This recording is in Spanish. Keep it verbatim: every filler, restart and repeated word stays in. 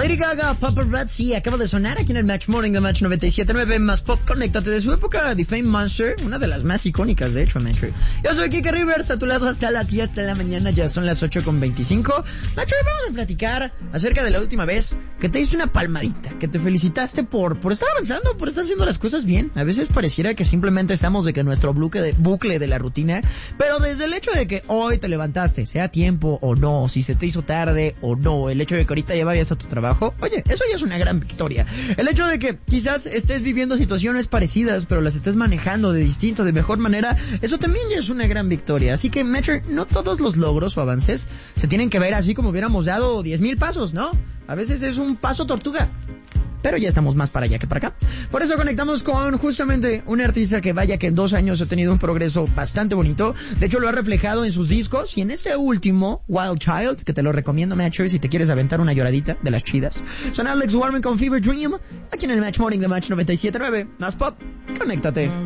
Lady Gaga, Paparazzi, acaba de sonar aquí en el Match Morning de Match noventa y siete punto nueve más pop. Conéctate de su época de Fame Monster, una de las más icónicas, de hecho, Match. Yo soy Kike Rivers, a tu lado hasta las diez de la mañana, ya son las ocho con veinticinco. Match, hoy vamos a platicar acerca de la última vez que te hice una palmadita, que te felicitaste por, por estar avanzando, por estar haciendo las cosas bien. A veces pareciera que simplemente estamos de que nuestro bucle de, bucle de la rutina, pero desde el hecho de que hoy te levantaste, sea tiempo o no, si se te hizo tarde o no, el hecho de que ahorita ya vayas a tu trabajo, oye, eso ya es una gran victoria. El hecho de que quizás estés viviendo situaciones parecidas, pero las estés manejando de distinto, de mejor manera, eso también ya es una gran victoria. Así que, Metro, no todos los logros o avances se tienen que ver así como hubiéramos dado diez mil pasos, ¿no? A veces es un paso tortuga. Pero ya estamos más para allá que para acá. Por eso conectamos con justamente un artista que vaya que en dos años ha tenido un progreso bastante bonito. De hecho lo ha reflejado en sus discos y en este último, Wild Child, que te lo recomiendo, Match, si te quieres aventar una lloradita de las chidas. Son Alex Warren con Fever Dream, aquí en el Match Morning de Match noventa y siete punto nueve. Más pop, conéctate.